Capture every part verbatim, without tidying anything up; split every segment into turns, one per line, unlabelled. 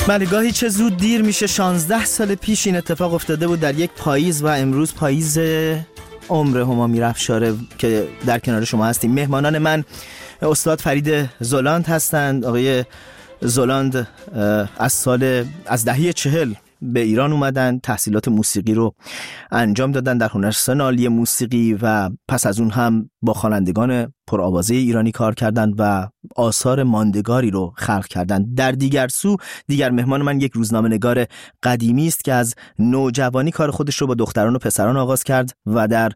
بله، گاهی چه زود دیر میشه. شانزده سال پیش این اتفاق افتاده بود در یک پاییز و امروز پاییز عمر هما میرافشاره که در کنار شما هستیم. مهمانان من استاد فرید زلاند هستند. آقای زلاند از سال از دهه چهل به ایران اومدن، تحصیلات موسیقی رو انجام دادن در هنرستان عالی موسیقی و پس از اون هم با خوانندگان پرآوازه ایرانی کار کردند و آثار ماندگاری رو خلق کردند. در دیگر سو دیگر مهمان من یک روزنامه‌نگار قدیمی است که از نوجوانی کار خودش رو با دختران و پسران آغاز کرد و در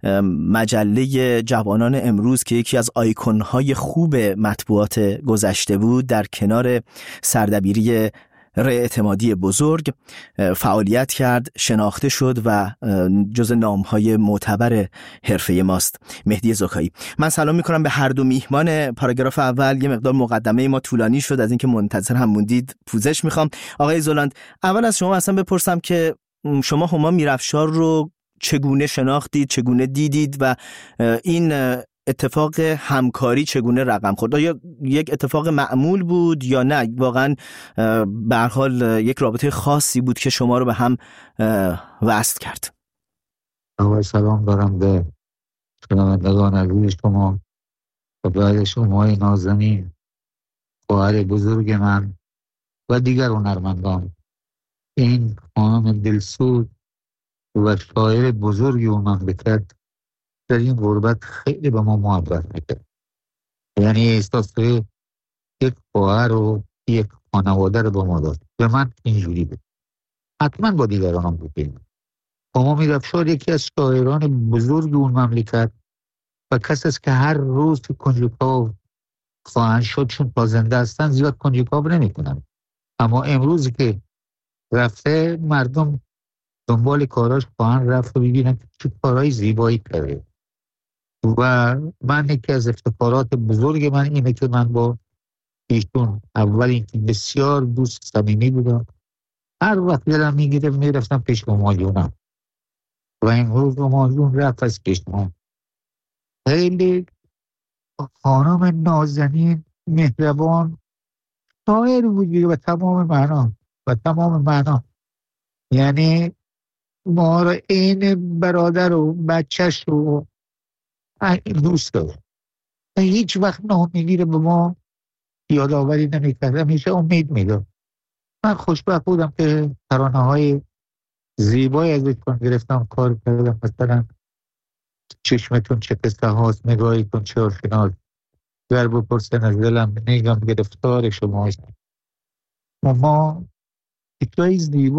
مجله جوانان امروز که یکی از آیکون‌های خوب مطبوعات گذشته بود، در کنار سردبیری اعتمادی بزرگ فعالیت کرد، شناخته شد و جز نام‌های معتبر حرفه ماست. مهدی زکایی. من سلام می‌کنم به هر دو میهمان. پاراگراف اول یه مقدار مقدمه ما طولانی شد، از اینکه منتظر هم موندید پوزش می‌خوام. آقای زلاند، اول از شما اصلا بپرسم که شما هما میرافشار رو چگونه شناختید، چگونه دیدید و این اتفاق همکاری چگونه رقم خورد؟ آیا یک اتفاق معمول بود یا نه واقعا به هر حال یک رابطه خاصی بود که شما رو به هم وصل کرد؟
آقای سلام دارم به شنوندگان عزیز شما و بعد شما نازنین، خواهر بزرگ من و دیگر هنرمندان. این خانم دلسوز و شاعر بزرگی اون مملکت در این غربت خیلی به ما محبت میکنه. یعنی احساس یک خواهر و یک خانواده رو به ما داد. به من اینجوری بود، حتما با دیگران هم بود. هما میرافشار یکی از شاعران بزرگ اون مملکت و کسی است که هر روز کنجکاو خواهند شد، چون تا زنده هستن زیاد کنجکاو نمیکنن، اما امروزی که رفته مردم دنبال کاراش خواهند رفت و ببینن چه کارهای زیبایی کرده. و من یکی از افتخارات بزرگ من اینه که من با ایشون اول اینکه بسیار دوست صمیمی بودم، هر وقت دلم میگیره میرفتم پیش همایونم و امروز همایون رفت از پیشم. خیلی خانم نازنین، مهربان، شاعر بودی و تمام معنا و تمام معنا، یعنی ما رو این برادر و بچهش رو دوست دارم. هیچ وقت ناامیدی رو به ما یادآوری نمی‌کرد، همیشه امید میداد. من خوشبخت بودم که ترانه‌های زیبایی از ایشون گرفتم، کار کردم. مثلا چشمتون چه قصه هاست، نگاهیتون چه آشناست، گر بپرسن از دلم نیگم گرفتار شماست. ما ما چیزای زیبا